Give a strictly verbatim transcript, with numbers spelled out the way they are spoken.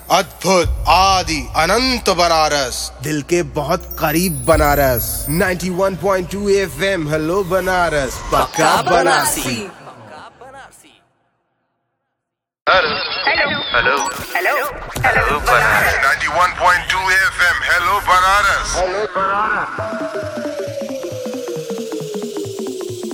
अद्भुत आदि अनंत बनारस, दिल के बहुत करीब बनारस। नाइंटी वन point two FM hello Banaras, पक्का Banarasi. Hello hello hello hello Banaras. Ninety वन point two FM hello Banaras.